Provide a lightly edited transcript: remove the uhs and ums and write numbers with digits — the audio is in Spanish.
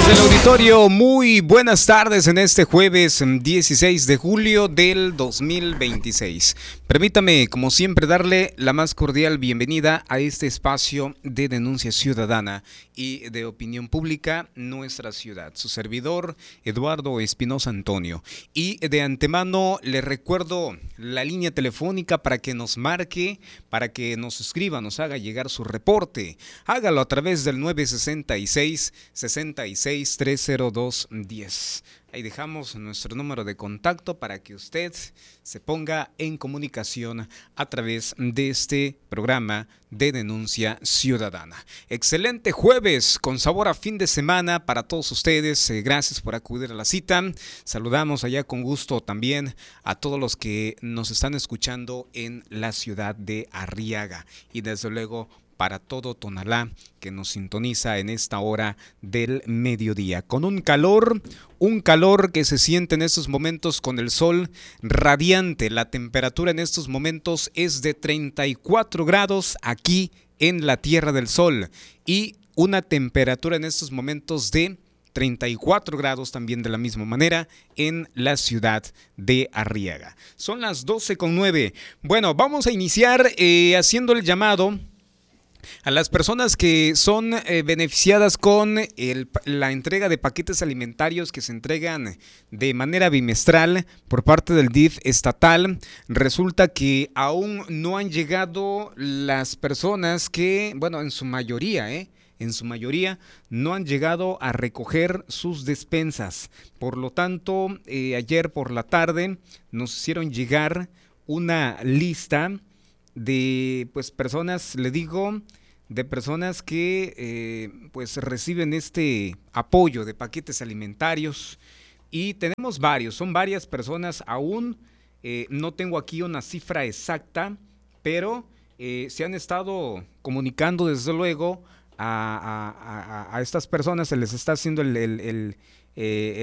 Desde el auditorio, muy buenas tardes en este jueves 16 de julio del 2026. Permítame, como siempre, darle la más cordial bienvenida a este espacio de denuncia ciudadana y de opinión pública, nuestra ciudad. Su servidor, Eduardo Espinosa Antonio. Y de antemano le recuerdo la línea telefónica para que nos marque, para que nos escriba, nos haga llegar su reporte. Hágalo a través del 966-66-302-10. Ahí dejamos nuestro número de contacto para que usted se ponga en comunicación a través de este programa de denuncia ciudadana. Excelente jueves con sabor a fin de semana para todos ustedes. Gracias por acudir a la cita. Saludamos allá con gusto también a todos los que nos están escuchando en la ciudad de Arriaga y desde luego para todo Tonalá que nos sintoniza en esta hora del mediodía. Con un calor que se siente en estos momentos con el sol radiante. La temperatura en estos momentos es de 34 grados aquí en la Tierra del Sol y una temperatura en estos momentos de 34 grados también de la misma manera en la ciudad de Arriaga. Son las 12:09. Bueno, vamos a iniciar haciendo el llamado a las personas que son beneficiadas con la entrega de paquetes alimentarios que se entregan de manera bimestral por parte del DIF estatal. Resulta que aún no han llegado las personas que, bueno, en su mayoría no han llegado a recoger sus despensas. Por lo tanto, ayer por la tarde nos hicieron llegar una lista de personas, le digo, de personas que reciben este apoyo de paquetes alimentarios y tenemos son varias personas aún, no tengo aquí una cifra exacta, pero se han estado comunicando desde luego a estas personas, se les está haciendo el